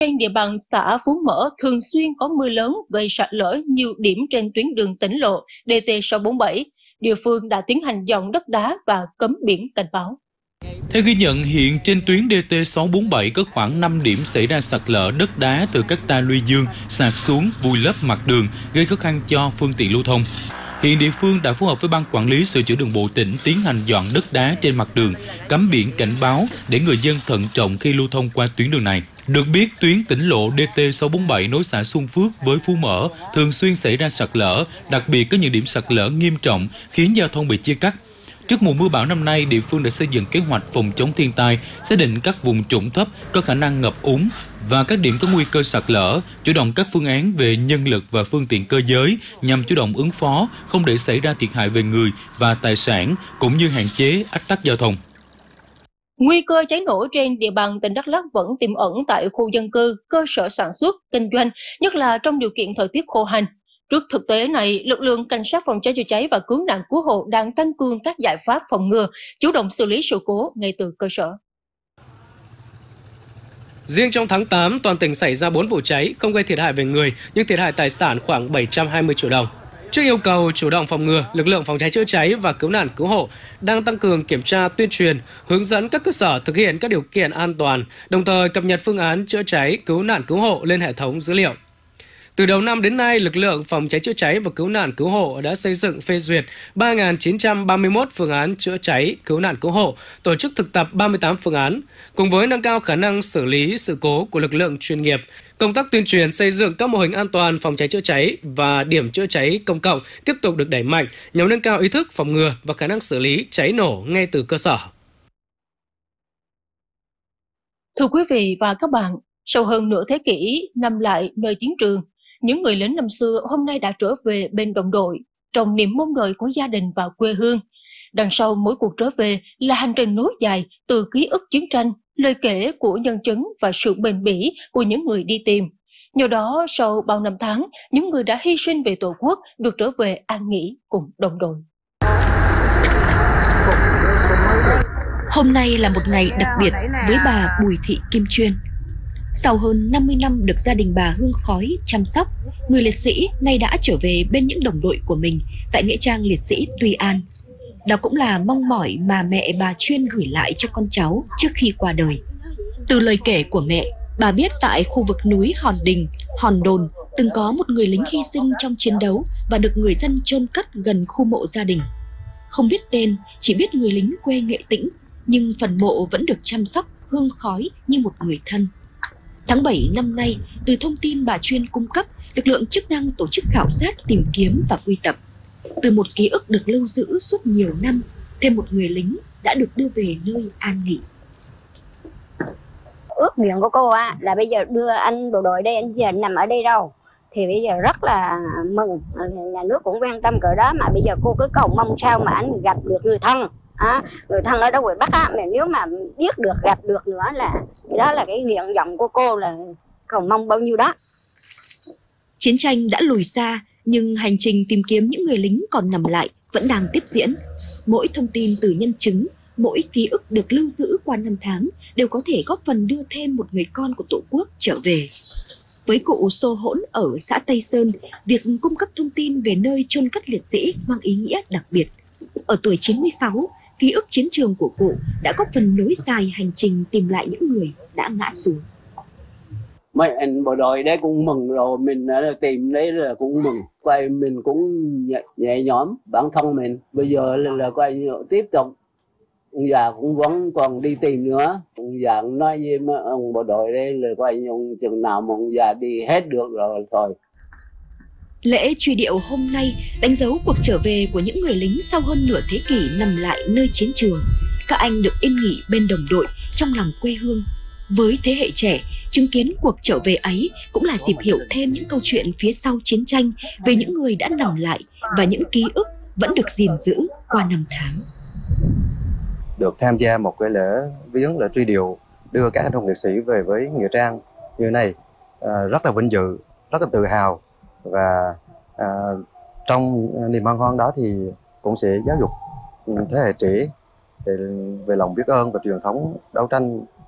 Trên địa bàn xã Phú Mỡ thường xuyên có mưa lớn gây sạt lở nhiều điểm trên tuyến đường tỉnh lộ DT647. Địa phương đã tiến hành dọn đất đá và cấm biển cảnh báo. Theo ghi nhận, hiện trên tuyến DT647 có khoảng 5 điểm xảy ra sạt lở đất đá từ các ta luy dương sạt xuống vùi lấp mặt đường, gây khó khăn cho phương tiện lưu thông. Hiện địa phương đã phối hợp với Ban Quản lý Sửa chữa Đường bộ tỉnh tiến hành dọn đất đá trên mặt đường, cắm biển cảnh báo để người dân thận trọng khi lưu thông qua tuyến đường này. Được biết, tuyến tỉnh lộ DT647 nối xã Xuân Phước với Phú Mỡ thường xuyên xảy ra sạt lở, đặc biệt có những điểm sạt lở nghiêm trọng khiến giao thông bị chia cắt. Trước mùa mưa bão năm nay, địa phương đã xây dựng kế hoạch phòng chống thiên tai, xác định các vùng trũng thấp có khả năng ngập úng và các điểm có nguy cơ sạt lở, chủ động các phương án về nhân lực và phương tiện cơ giới nhằm chủ động ứng phó, không để xảy ra thiệt hại về người và tài sản, cũng như hạn chế ách tắc giao thông. Nguy cơ cháy nổ trên địa bàn tỉnh Đắk Lắk vẫn tiềm ẩn tại khu dân cư, cơ sở sản xuất, kinh doanh, nhất là trong điều kiện thời tiết khô hành. Trước thực tế này, lực lượng cảnh sát phòng cháy chữa cháy và cứu nạn cứu hộ đang tăng cường các giải pháp phòng ngừa, chủ động xử lý sự cố ngay từ cơ sở. Riêng trong tháng 8, toàn tỉnh xảy ra 4 vụ cháy, không gây thiệt hại về người, nhưng thiệt hại tài sản khoảng 720 triệu đồng. Trước yêu cầu chủ động phòng ngừa, lực lượng phòng cháy chữa cháy và cứu nạn cứu hộ đang tăng cường kiểm tra tuyên truyền, hướng dẫn các cơ sở thực hiện các điều kiện an toàn, đồng thời cập nhật phương án chữa cháy, cứu nạn cứu hộ lên hệ thống dữ liệu. Từ đầu năm đến nay, lực lượng phòng cháy chữa cháy và cứu nạn cứu hộ đã xây dựng phê duyệt 3.931 phương án chữa cháy, cứu nạn cứu hộ, tổ chức thực tập 38 phương án. Cùng với nâng cao khả năng xử lý sự cố của lực lượng chuyên nghiệp, công tác tuyên truyền xây dựng các mô hình an toàn phòng cháy chữa cháy và điểm chữa cháy công cộng tiếp tục được đẩy mạnh nhằm nâng cao ý thức phòng ngừa và khả năng xử lý cháy nổ ngay từ cơ sở. Thưa quý vị và các bạn, sau hơn nửa thế kỷ nằm lại nơi chiến trường, những người lính năm xưa hôm nay đã trở về bên đồng đội, trong niềm mong đợi của gia đình và quê hương. Đằng sau mỗi cuộc trở về là hành trình nối dài từ ký ức chiến tranh, lời kể của nhân chứng và sự bền bỉ của những người đi tìm. Nhờ đó, sau bao năm tháng, những người đã hy sinh về Tổ quốc được trở về an nghỉ cùng đồng đội. Hôm nay là một ngày đặc biệt với bà Bùi Thị Kim Chuyên. Sau hơn 50 năm được gia đình bà hương khói chăm sóc, người liệt sĩ nay đã trở về bên những đồng đội của mình tại nghĩa trang liệt sĩ Tuy An. Đó cũng là mong mỏi mà mẹ bà Chuyên gửi lại cho con cháu trước khi qua đời. Từ lời kể của mẹ, bà biết tại khu vực núi Hòn Đình, Hòn Đồn từng có một người lính hy sinh trong chiến đấu và được người dân chôn cất gần khu mộ gia đình. Không biết tên, chỉ biết người lính quê Nghệ Tĩnh, nhưng phần mộ vẫn được chăm sóc hương khói như một người thân. Tháng 7 năm nay, từ thông tin bà Chuyên cung cấp, lực lượng chức năng tổ chức khảo sát, tìm kiếm và quy tập. Từ một ký ức được lưu giữ suốt nhiều năm, thêm một người lính đã được đưa về nơi an nghỉ. Ước nguyện của cô là bây giờ đưa anh bộ đội đây, anh giờ nằm ở đây đâu. Thì bây giờ rất là mừng, nhà nước cũng quan tâm cỡ đó, mà bây giờ cô cứ cầu mong sao mà anh gặp được người thân. Người thân ở đâu ngoài Bắc mà nếu mà biết được, gặp được nữa là đó là cái nguyện vọng của cô, là cầu mong bao nhiêu đó. Chiến tranh đã lùi xa, nhưng hành trình tìm kiếm những người lính còn nằm lại vẫn đang tiếp diễn. Mỗi thông tin từ nhân chứng, mỗi ký ức được lưu giữ qua năm tháng đều có thể góp phần đưa thêm một người con của Tổ quốc trở về. Với cụ Xô Hỗn ở xã Tây Sơn, việc cung cấp thông tin về nơi chôn cất liệt sĩ mang ý nghĩa đặc biệt. Ở tuổi 96, ký ức chiến trường của cụ đã góp phần nối dài hành trình tìm lại những người đã ngã xuống. Mấy anh bộ đội đấy cũng mừng rồi, mình tìm đấy là cũng mừng. Quay mình cũng nhẹ nhõm bản thân mình. Bây giờ là quay tiếp tục. Ông già cũng vẫn còn đi tìm nữa. Ông già cũng nói với mấy ông bộ đội đấy là quay chừng nào mà ông già đi hết được rồi thôi. Lễ truy điệu hôm nay đánh dấu cuộc trở về của những người lính sau hơn nửa thế kỷ nằm lại nơi chiến trường. Các anh được yên nghỉ bên đồng đội trong lòng quê hương. Với thế hệ trẻ, chứng kiến cuộc trở về ấy cũng là dịp hiểu thêm những câu chuyện phía sau chiến tranh về những người đã nằm lại và những ký ức vẫn được gìn giữ qua năm tháng. Được tham gia một cái lễ viếng, lễ truy điệu, đưa các anh hùng liệt sĩ về với nghĩa trang như thế này rất là vinh dự, rất là tự hào. Và trong niềm hân hoan đó thì cũng sẽ giáo dục thế hệ trẻ về lòng biết ơn và truyền thống đấu tranh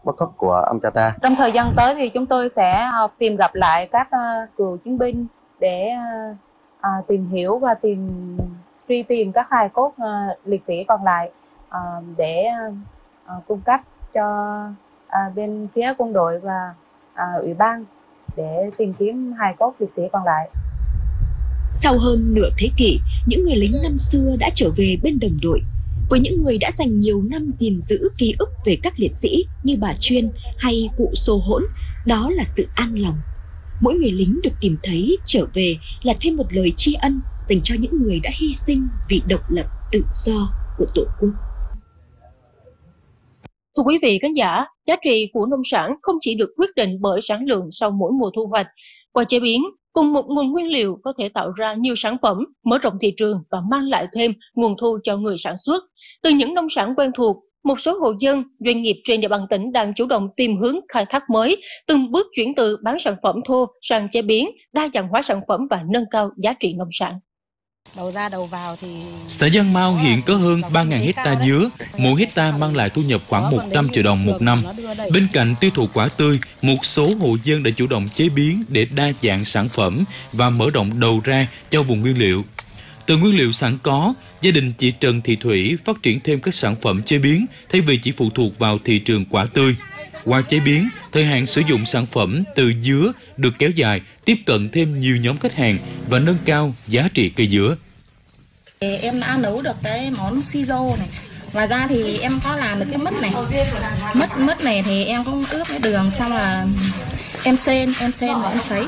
bất khuất của ông cha ta. Trong thời gian tới thì chúng tôi sẽ tìm gặp lại các cựu chiến binh để tìm hiểu và truy tìm các hài cốt liệt sĩ còn lại để cung cấp cho bên phía quân đội và ủy ban để tìm kiếm hài cốt liệt sĩ còn lại. Sau hơn nửa thế kỷ, những người lính năm xưa đã trở về bên đồng đội. Với những người đã dành nhiều năm gìn giữ ký ức về các liệt sĩ như bà Chuyên hay cụ Sô Hỗn, đó là sự an lòng. Mỗi người lính được tìm thấy trở về là thêm một lời tri ân dành cho những người đã hy sinh vì độc lập tự do của Tổ quốc. Thưa quý vị khán giả, giá trị của nông sản không chỉ được quyết định bởi sản lượng sau mỗi mùa thu hoạch. Qua chế biến, cùng một nguồn nguyên liệu có thể tạo ra nhiều sản phẩm, mở rộng thị trường và mang lại thêm nguồn thu cho người sản xuất. Từ những nông sản quen thuộc, một số hộ dân, doanh nghiệp trên địa bàn tỉnh đang chủ động tìm hướng khai thác mới, từng bước chuyển từ bán sản phẩm thô sang chế biến, đa dạng hóa sản phẩm và nâng cao giá trị nông sản. Đầu ra đầu vào thì Xã Giang Mau hiện có hơn 3.000 hecta dứa, mỗi hecta mang lại thu nhập khoảng 100 triệu đồng một năm. Bên cạnh tiêu thụ quả tươi, một số hộ dân đã chủ động chế biến để đa dạng sản phẩm và mở rộng đầu ra cho vùng nguyên liệu. Từ nguyên liệu sẵn có, gia đình chị Trần Thị Thủy phát triển thêm các sản phẩm chế biến thay vì chỉ phụ thuộc vào thị trường quả tươi. Qua chế biến, thời hạn sử dụng sản phẩm từ dứa được kéo dài, tiếp cận thêm nhiều nhóm khách hàng và nâng cao giá trị cây dứa. Em đã nấu được cái món siro này. Ngoài ra thì em có làm được cái mứt này. Mứt này thì em cũng ướp cái đường xong là em xên và em sấy.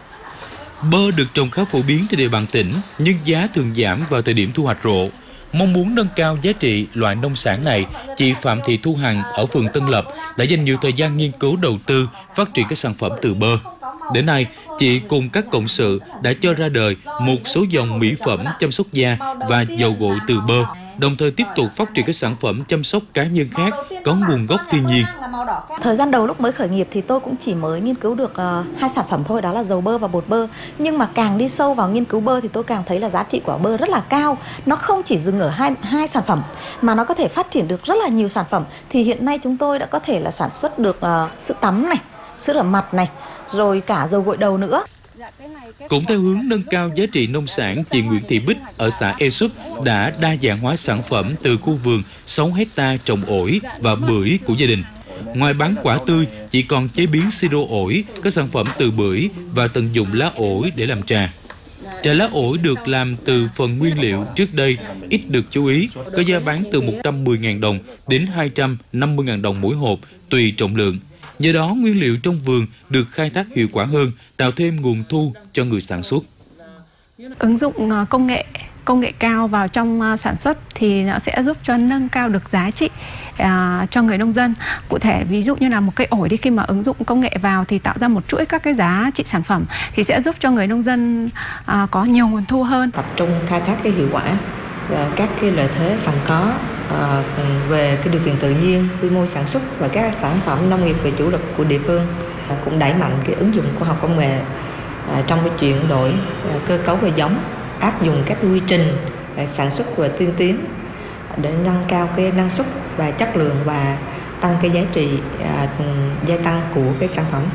Bơ được trồng khá phổ biến trên địa bàn tỉnh, nhưng giá thường giảm vào thời điểm thu hoạch rộ. Mong muốn nâng cao giá trị loại nông sản này, chị Phạm Thị Thu Hằng ở phường Tân Lập đã dành nhiều thời gian nghiên cứu đầu tư, phát triển các sản phẩm từ bơ. Đến nay, chị cùng các cộng sự đã cho ra đời một số dòng mỹ phẩm chăm sóc da và dầu gội từ bơ, đồng thời tiếp tục phát triển các sản phẩm chăm sóc cá nhân khác có nguồn gốc thiên nhiên. Thời gian đầu lúc mới khởi nghiệp thì tôi cũng chỉ mới nghiên cứu được 2 sản phẩm thôi, đó là dầu bơ và bột bơ. Nhưng mà càng đi sâu vào nghiên cứu bơ thì tôi càng thấy là giá trị của bơ rất là cao. Nó không chỉ dừng ở hai sản phẩm mà nó có thể phát triển được rất là nhiều sản phẩm. Thì hiện nay chúng tôi đã có thể là sản xuất được sữa tắm này, sữa rửa mặt này, rồi cả dầu gội đầu nữa. Cũng theo hướng nâng cao giá trị nông sản, chị Nguyễn Thị Bích ở xã Ea Súp đã đa dạng hóa sản phẩm từ khu vườn 6 hecta trồng ổi và bưởi của gia đình. Ngoài bán quả tươi, chị còn chế biến siro ổi, các sản phẩm từ bưởi và tận dụng lá ổi để làm trà. Trà lá ổi được làm từ phần nguyên liệu trước đây ít được chú ý, có giá bán từ 110.000 đồng đến 250.000 đồng mỗi hộp, tùy trọng lượng. Do đó, nguyên liệu trong vườn được khai thác hiệu quả hơn, tạo thêm nguồn thu cho người sản xuất. Ứng dụng công nghệ cao vào trong sản xuất thì nó sẽ giúp cho nâng cao được giá trị cho người nông dân. Cụ thể ví dụ như là một cây ổi đi, khi mà ứng dụng công nghệ vào thì tạo ra một chuỗi các cái giá trị sản phẩm thì sẽ giúp cho người nông dân có nhiều nguồn thu hơn. Tập trung khai thác cái hiệu quả các cái lợi thế sẵn có về cái điều kiện tự nhiên, quy mô sản xuất và các sản phẩm nông nghiệp về chủ lực của địa phương, cũng đẩy mạnh cái ứng dụng khoa học công nghệ trong cái chuyển đổi cơ cấu về giống, áp dụng các quy trình sản xuất và tiên tiến để nâng cao cái năng suất và chất lượng và tăng cái giá trị gia tăng của cái sản phẩm.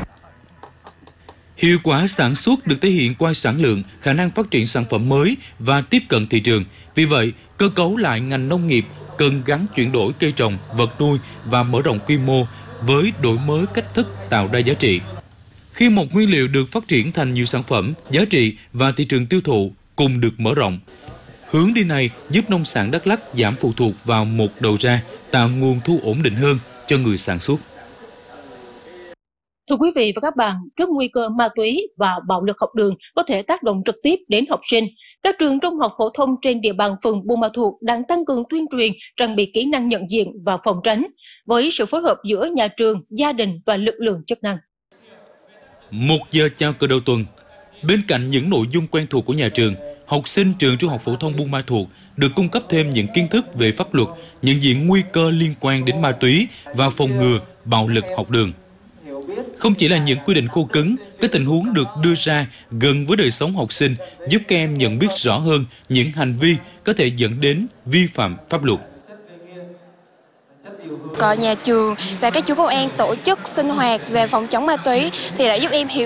Hiệu quả sản xuất được thể hiện qua sản lượng, khả năng phát triển sản phẩm mới và tiếp cận thị trường. Vì vậy, cơ cấu lại ngành nông nghiệp cần gắn chuyển đổi cây trồng, vật nuôi và mở rộng quy mô với đổi mới cách thức tạo ra giá trị. Khi một nguyên liệu được phát triển thành nhiều sản phẩm, giá trị và thị trường tiêu thụ cùng được mở rộng. Hướng đi này giúp nông sản Đắk Lắk giảm phụ thuộc vào một đầu ra, tạo nguồn thu ổn định hơn cho người sản xuất. Thưa quý vị và các bạn, trước nguy cơ ma túy và bạo lực học đường có thể tác động trực tiếp đến học sinh, các trường trung học phổ thông trên địa bàn phường Buôn Ma Thuột đang tăng cường tuyên truyền, trang bị kỹ năng nhận diện và phòng tránh, với sự phối hợp giữa nhà trường, gia đình và lực lượng chức năng. 1 giờ chào cờ đầu tuần. Bên cạnh những nội dung quen thuộc của nhà trường, học sinh trường trung học phổ thông Buôn Ma Thuột được cung cấp thêm những kiến thức về pháp luật, nhận diện nguy cơ liên quan đến ma túy và phòng ngừa bạo lực học đường. Không chỉ là những quy định khô cứng, các tình huống được đưa ra gần với đời sống học sinh, giúp các em nhận biết rõ hơn những hành vi có thể dẫn đến vi phạm pháp luật. Có nhà trường và các chú công an tổ chức sinh hoạt về phòng chống ma túy thì đã giúp em hiểu